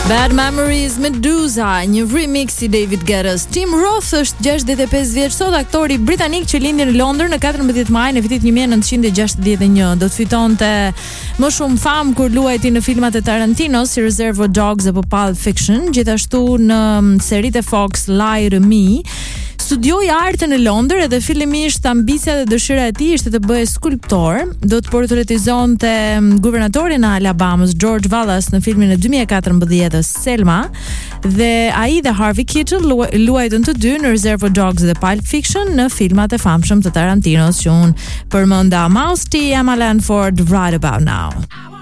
Bad Memories, Medusa, një remix i David Guetta's. Tim Roth është 65 vjeç sot, aktori britanik që lindi në Londër në 14 maj në vitin 1961. Do të fitonte më shumë famë kur luajti në filmat e Tarantinos si Reservoir Dogs apo Pulp Fiction, gjithashtu në seritë e Fox Lie to Me. Studioi artën në Londër edhe fillimisht ambicia dhe dëshira e tij ishte të bëhej skulptor. Do të portretizonte guvernatorin e Alabamës George Wallace në filmin e 2014 Selma, dhe ai dhe Harvey Keitel luajtën të dy në Reservoir Dogs dhe Pulp Fiction në filmat e famshëm të Tarantinos që unë përmenda. Mouse T, Emma Lanford, Right About Now.